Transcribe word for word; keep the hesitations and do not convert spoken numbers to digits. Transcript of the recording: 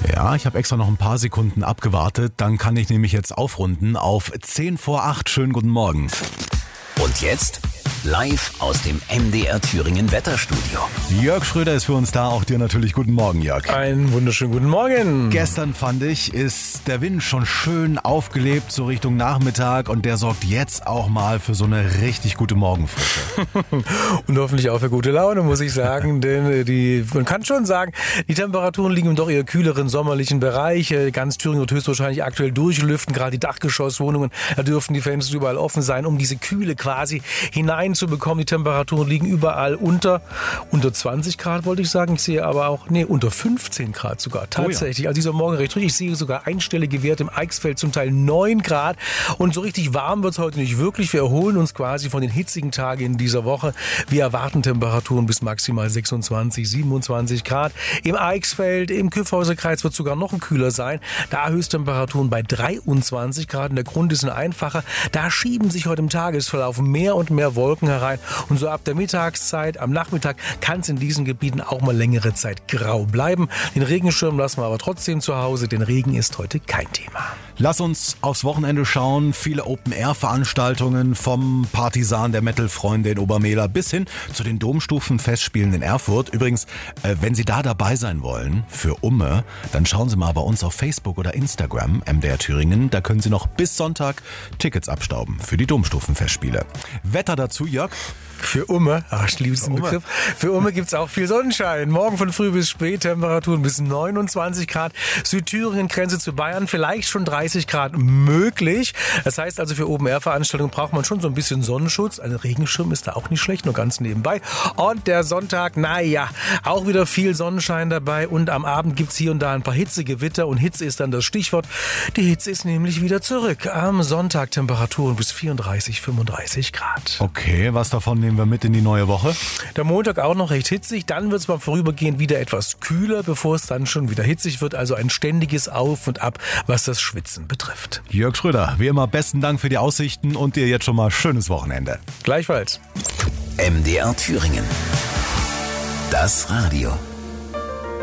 Ja, ich habe extra noch ein paar Sekunden abgewartet. Dann kann ich nämlich jetzt aufrunden auf zehn vor acht. Schönen guten Morgen. Und jetzt live aus dem M D R Thüringen Wetterstudio. Jörg Schröder ist für uns da. Auch dir natürlich guten Morgen, Jörg. Einen wunderschönen guten Morgen. Gestern, fand ich, ist der Wind schon schön aufgelebt, so Richtung Nachmittag. Und der sorgt jetzt auch mal für so eine richtig gute Morgenfrische. Und hoffentlich auch für gute Laune, muss ich sagen. Denn die, man kann schon sagen, die Temperaturen liegen im doch eher kühleren sommerlichen Bereich. Ganz Thüringen wird höchstwahrscheinlich aktuell durchlüften. Gerade die Dachgeschosswohnungen, da dürften die Fenster überall offen sein, um diese Kühle quasi hinein zu bekommen. Die Temperaturen liegen überall unter, unter zwanzig Grad, wollte ich sagen. Ich sehe aber auch, nee, unter fünfzehn Grad sogar. Tatsächlich. Oh ja. Also dieser Morgen recht ruhig. Ich sehe sogar einstellige Werte im Eichsfeld, zum Teil neun Grad. Und so richtig warm wird es heute nicht wirklich. Wir erholen uns quasi von den hitzigen Tagen in dieser Woche. Wir erwarten Temperaturen bis maximal sechsundzwanzig, siebenundzwanzig Grad. Im Eichsfeld, im Kyffhäuserkreis wird es sogar noch kühler sein. Da Höchsttemperaturen bei dreiundzwanzig Grad. Und der Grund ist ein einfacher. Da schieben sich heute im Tagesverlauf mehr und mehr Wolken herein. Und so ab der Mittagszeit, am Nachmittag, kann es in diesen Gebieten auch mal längere Zeit grau bleiben. Den Regenschirm lassen wir aber trotzdem zu Hause, denn Regen ist heute kein Thema. Lass uns aufs Wochenende schauen. Viele Open-Air-Veranstaltungen vom Partisan der Metal-Freunde in Obermehler bis hin zu den Domstufenfestspielen in Erfurt. Übrigens, äh, wenn Sie da dabei sein wollen, für Umme, dann schauen Sie mal bei uns auf Facebook oder Instagram, M D R Thüringen. Da können Sie noch bis Sonntag Tickets abstauben für die Domstufenfestspiele. Wetter dazu, Jörg? Für Umme, ach, ich liebe diesen Begriff. Für Umme gibt es auch viel Sonnenschein. Morgen von früh bis spät, Temperaturen bis neunundzwanzig Grad. Südthüringen, Grenze zu Bayern, vielleicht schon dreißig Grad möglich. Das heißt also, für Open-Air-Veranstaltungen braucht man schon so ein bisschen Sonnenschutz. Ein Regenschirm ist da auch nicht schlecht, nur ganz nebenbei. Und der Sonntag, naja, auch wieder viel Sonnenschein dabei. Und am Abend gibt es hier und da ein paar Hitzegewitter. Und Hitze ist dann das Stichwort. Die Hitze ist nämlich wieder zurück. Am Sonntag Temperaturen bis vierunddreißig, fünfunddreißig Grad. Okay, was davon nehmen wir mit in die neue Woche? Der Montag auch noch recht hitzig, dann wird es mal vorübergehend wieder etwas kühler, bevor es dann schon wieder hitzig wird. Also ein ständiges Auf und Ab, was das Schwitzen betrifft. Jörg Schröder, wie immer besten Dank für die Aussichten und dir jetzt schon mal schönes Wochenende. Gleichfalls. M D R Thüringen. Das Radio.